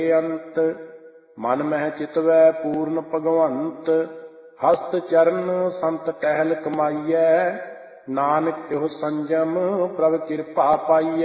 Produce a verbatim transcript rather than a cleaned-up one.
ਅੰਤ। ਮਨ ਮਹਿ ਚਿਤਵੈ ਪੂਰਨ ਭਗਵੰਤ, ਹਸਤ ਚਰਨ ਸੰਤ ਟਹਿਲ ਕਮਾਈਐ। ਨਾਨਕ ਇਹੋ ਸੰਜਮ ਪ੍ਰਭ ਕਿਰਪਾ ਪਾਈਐ।